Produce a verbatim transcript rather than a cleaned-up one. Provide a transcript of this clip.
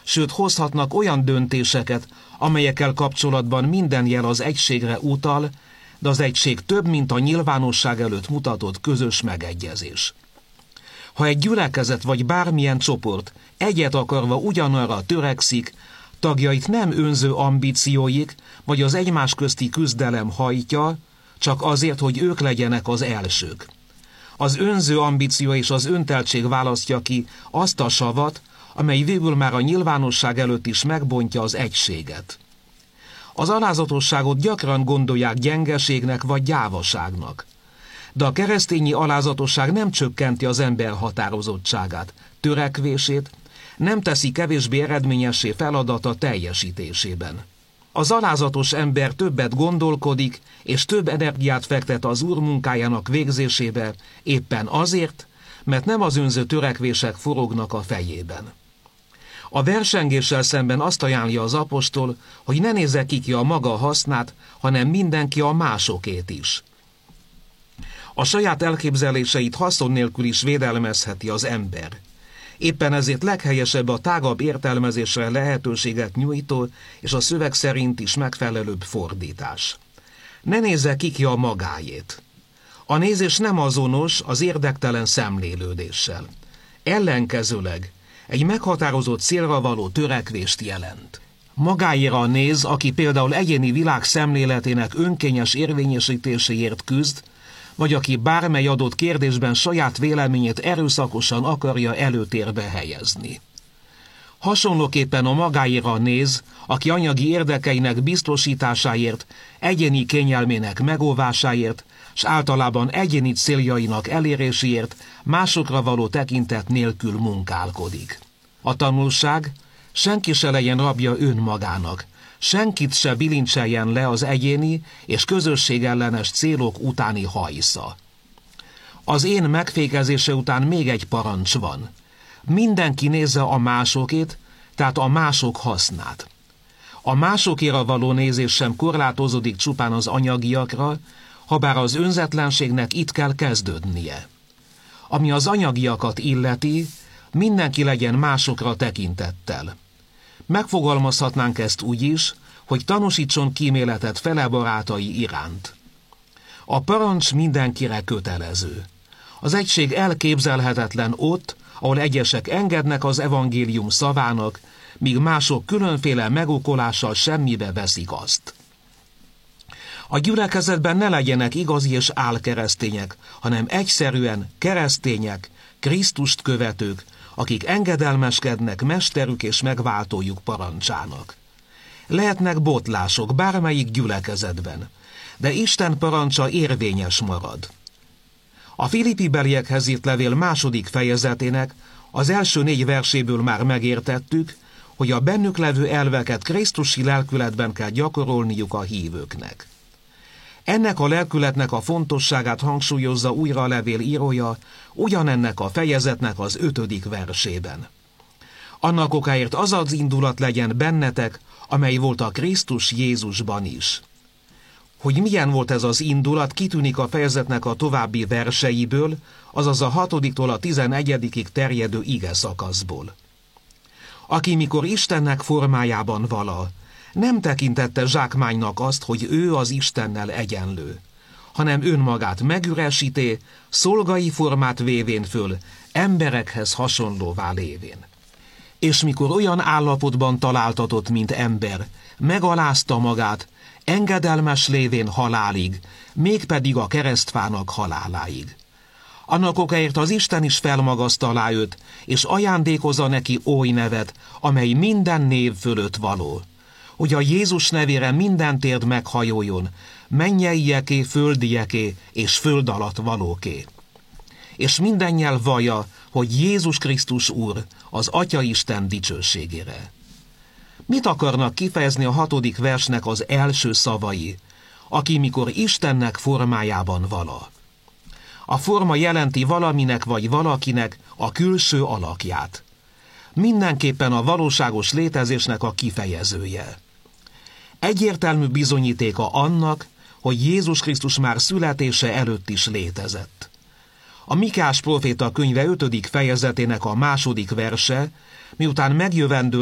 sőt hozhatnak olyan döntéseket, amelyekkel kapcsolatban minden jel az egységre utal, de az egység több, mint a nyilvánosság előtt mutatott közös megegyezés. Ha egy gyülekezet vagy bármilyen csoport egyet akarva ugyanarra törekszik, tagjait nem önző ambícióik vagy az egymás közti küzdelem hajtja, csak azért, hogy ők legyenek az elsők. Az önző ambíció és az önteltség választja ki azt a savat, amely végül már a nyilvánosság előtt is megbontja az egységet. Az alázatosságot gyakran gondolják gyengeségnek vagy gyávaságnak. De a keresztényi alázatosság nem csökkenti az ember határozottságát, törekvését, nem teszi kevésbé eredményessé feladata teljesítésében. Az alázatos ember többet gondolkodik, és több energiát fektet az Úr munkájának végzésébe, éppen azért, mert nem az önző törekvések forognak a fejében. A versengéssel szemben azt ajánlja az apostol, hogy ne nézze ki ki a maga hasznát, hanem mindenki a másokét is. A saját elképzeléseit haszon nélkül is védelmezheti az ember. Éppen ezért leghelyesebb a tágabb értelmezésre lehetőséget nyújtó és a szöveg szerint is megfelelőbb fordítás. Ne nézze ki ki a magáét. A nézés nem azonos az érdektelen szemlélődéssel. Ellenkezőleg egy meghatározott célra való törekvést jelent. Magáéra néz, aki például egyéni világ szemléletének önkényes érvényesítéséért küzd, vagy aki bármely adott kérdésben saját véleményét erőszakosan akarja előtérbe helyezni. Hasonlóképpen a magáéra néz, aki anyagi érdekeinek biztosításáért, egyéni kényelmének megóvásáért, s általában egyéni céljainak eléréséért másokra való tekintet nélkül munkálkodik. A tanulság: senki se legyen rabja önmagának, senkit se bilincseljen le az egyéni és közösségellenes célok utáni hajsza. Az én megfékezése után még egy parancs van. Mindenki nézze a másokét, tehát a mások hasznát. A másokéra való nézés sem korlátozódik csupán az anyagiakra, habár az önzetlenségnek itt kell kezdődnie. Ami az anyagiakat illeti, mindenki legyen másokra tekintettel. Megfogalmazhatnánk ezt úgy is, hogy tanúsítson kíméletet fele barátai iránt. A parancs mindenkire kötelező. Az egység elképzelhetetlen ott, ahol egyesek engednek az evangélium szavának, míg mások különféle megokolással semmibe veszik azt. A gyülekezetben ne legyenek igazi és álkeresztények, hanem egyszerűen keresztények, Krisztust követők, akik engedelmeskednek mesterük és megváltójuk parancsának. Lehetnek botlások bármelyik gyülekezetben, de Isten parancsa érvényes marad. A Filippi-beliekhez írt levél második fejezetének az első négy verséből már megértettük, hogy a bennük levő elveket krisztusi lelkületben kell gyakorolniuk a hívőknek. Ennek a lelkületnek a fontosságát hangsúlyozza újra a levél írója ugyanennek a fejezetnek az ötödik versében. Annak okáért az az indulat legyen bennetek, amely volt a Krisztus Jézusban is. Hogy milyen volt ez az indulat, kitűnik a fejezetnek a további verseiből, azaz a hatodiktól a tizenegyedikig terjedő ige szakaszból. Aki mikor Istennek formájában vala, nem tekintette zsákmánynak azt, hogy ő az Istennel egyenlő, hanem önmagát megüresíté, szolgai formát vévén föl, emberekhez hasonlóvá lévén. És mikor olyan állapotban találtatott, mint ember, megalázta magát, engedelmes lévén halálig, mégpedig a keresztfának haláláig. Annak okáért az Isten is felmagasztalá őt, és ajándékozza neki oly nevet, amely minden név fölött való, hogy a Jézus nevére minden térd meghajoljon, mennyeieké, földieké és föld alatt valóké. És minden nyelv vallja, hogy Jézus Krisztus Úr, az Atya Isten dicsőségére. Mit akarnak kifejezni a hatodik versnek az első szavai, aki mikor Istennek formájában vala? A forma jelenti valaminek vagy valakinek a külső alakját. Mindenképpen a valóságos létezésnek a kifejezője. Egyértelmű bizonyítéka annak, hogy Jézus Krisztus már születése előtt is létezett. A Mikás próféta könyve ötödik fejezetének a második verse, miután megjövendő